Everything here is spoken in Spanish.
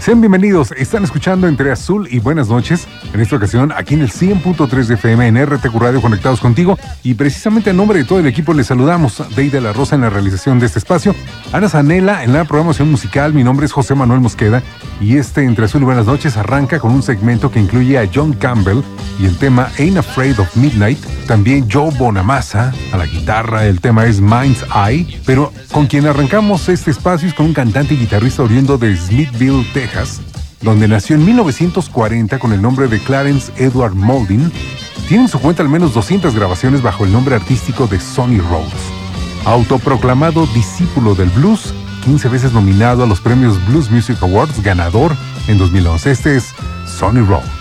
Sean bienvenidos, están escuchando Entre Azul y Buenas Noches, en esta ocasión aquí en el 100.3 de FM en RTQ Radio, conectados contigo, y precisamente en nombre de todo el equipo les saludamos. Deide La Rosa en la realización de este espacio, Ana Zanella en la programación musical. Mi nombre es José Manuel Mosqueda y este Entre Azul y Buenas Noches arranca con un segmento que incluye a John Campbell y el tema Ain't Afraid of Midnight, también Joe Bonamassa a la guitarra, el tema es Mind's Eye, pero con quien arrancamos este espacio es con un cantante y guitarrista oriundo de Smithville, Texas, donde nació en 1940 con el nombre de Clarence Edward Moulding. Tiene en su cuenta al menos 200 grabaciones bajo el nombre artístico de Sonny Rhodes. Autoproclamado discípulo del blues, 15 veces nominado a los premios Blues Music Awards, ganador en 2011. Este es Sonny Rhodes.